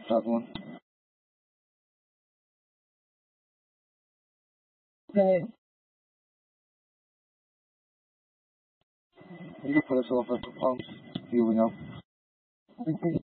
that one. Okay. You can put us off at the pounds. You know.